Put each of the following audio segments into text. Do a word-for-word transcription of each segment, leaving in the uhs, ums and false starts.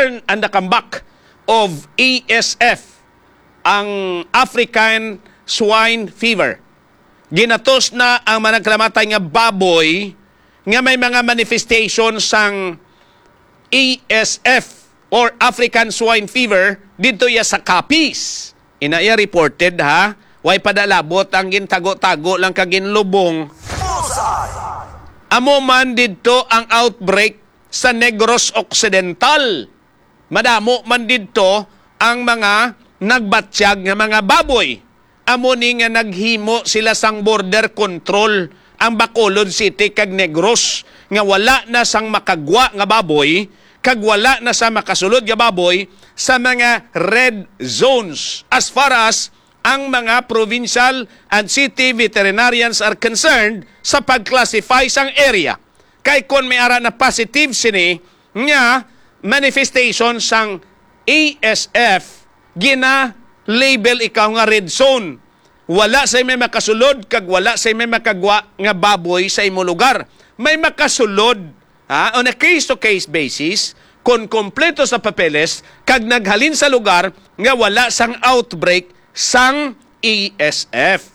return and the comeback of A S F, ang African Swine Fever. Ginatos na ang managklamatay nga baboy nga may mga manifestation sang A S F or African Swine Fever dito ya sa Capiz. Inaya reported ha, way padalabot ang gintago-tago lang kaginlubong. Amo man dito ang outbreak sa Negros Occidental. Madamo man dito ang mga nagbatsyag nga mga baboy. Amo ni nga naghimo sila sang border control ang Bacolod City kag Negros nga wala na sang makagwa nga baboy kag wala na sa makasulod nga baboy sa mga red zones as far as ang mga provincial and city veterinarians are concerned sa pag-classify sang area. Kay kung may ara na positive sini nga manifestation sang A S F, gina-label ikaw nga red zone. Wala sa may makasulod, kag wala sa may makagwa nga baboy sa imo lugar. May makasulod ha, on a case-to-case basis, kung kompleto sa papeles, kag naghalin sa lugar nga wala sang outbreak sang A S F.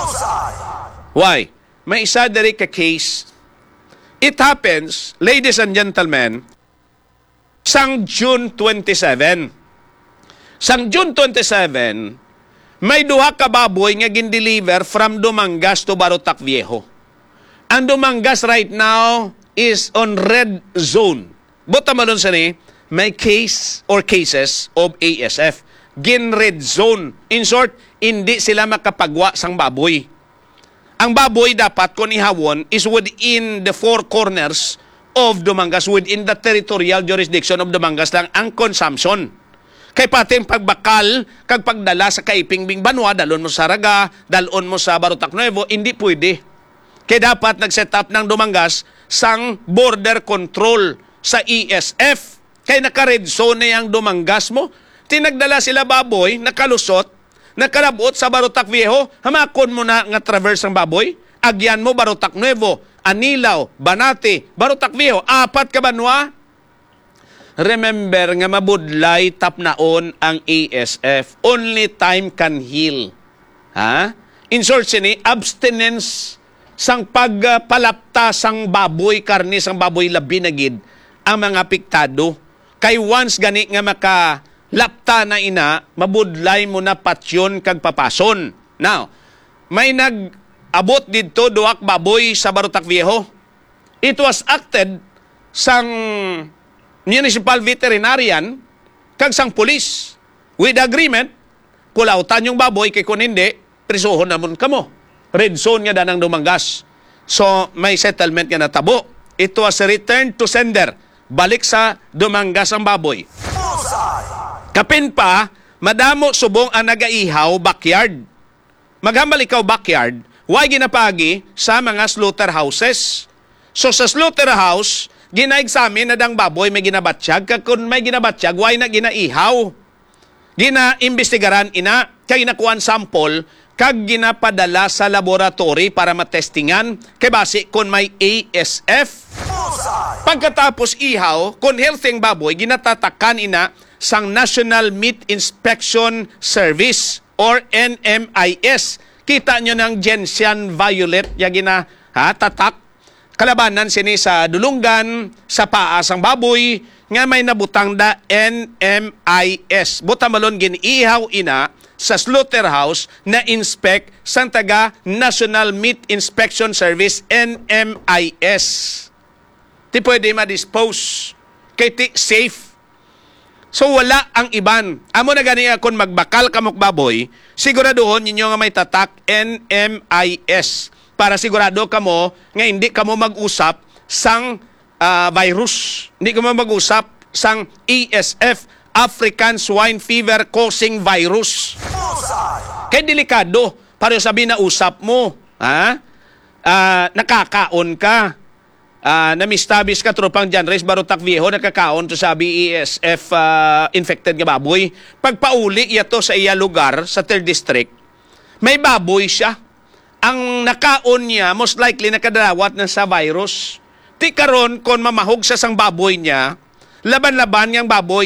Why? May isa diri ka case. It happens, ladies and gentlemen, sang June twenty-seven. Sang June twenty-seven, may duha ka baboy nga gin-deliver from Dumangas to Barotac Viejo. Ang Dumangas right now is on red zone. Buta malon sa ni, may case or cases of A S F. Gin-red zone. In short, hindi sila makapagwa sang baboy. Ang baboy dapat kung ihawon is within the four corners of Dumangas, within the territorial jurisdiction of Dumangas lang ang consumption. Kay pating pagbakal, kag pagdala sa Kaipingbing Banwa, dalon mo sa Raga, dalon mo sa Barotac Nuevo, hindi pwede. Kaya dapat nag-set up ng Dumangas sang border control sa E S F. Kaya naka-red zone na yung Dumangas mo. Tinagdala sila baboy, nakalusot, nakalabot sa Barotac Viejo, hamakon mo na nga traverse ang baboy, agyan mo Barotac Nuevo, Anilaw, Banate, Barotac Viejo, apat ka banwa. Remember nga mabudlay tapnaon ang A S F. Only time can heal. Ha? In short, sini, abstinence sang pagpalapta sang baboy, karni sang baboy labi na gid ang mga apektado. Kay once gani nga makalapta na ina, mabudlay mo na patsyon kag papason. Now, may nag-abot dito duwak baboy sa Barotac Viejo. It was acted sang municipal veterinarian kag sang police with agreement, kulautan yung baboy kay kung hindi, prisuhon naman kamo. Red zone nga danang Dumangas. So, may settlement nga natabo. It was a return to sender. Balik sa Dumangas ang baboy. Kapin pa, madamo subong ang nagaihaw backyard. Maghambal ikaw backyard, why ginapagi sa mga slaughterhouses. So sa slaughterhouse, gina-examine na dang baboy may ginabatsyag. Kung may ginabatsyag, why na ginaihaw? Gina-imbestigaran ina, kaya ginakuan sample, kag ginapadala sa laboratory para matestingan, kay base kung may A S F. Pagkatapos ihaw, kung healthy baboy, ginatatakan ina sang National Meat Inspection Service or N M I S. Kita nyo ng Gentian Violet, ya gina, ha, tatak. Kalabanan sini sa dulunggan, sa paas ang baboy, nga may nabutang da N M I S. Butamalon ginihaw ina sa slaughterhouse na inspect sang taga National Meat Inspection Service N M I S. Ti pwede ma-dispose. Kay ti safe. So wala ang iban. Amo na gani kung magbakal kamok baboy, siguraduhon ninyo nga may tatak N M I S para sigurado kamo nga hindi kamo mag-usap sang uh, virus. Hindi kamo mag-usap sang A S F, African Swine Fever causing virus. Kaya delikado para sabi na usap mo, ha? Uh, nakakaon ka. Uh, namistabis ka tropang John Reyes Barotac Viejo, nakakaon to sabi A S F uh, infected nga baboy. Pagpauli yato sa iya lugar sa third district, may baboy siya. Ang nakaon niya most likely nakadawat na sa virus. Ti karon kon mamahog sa sang baboy niya, laban-laban niyang baboy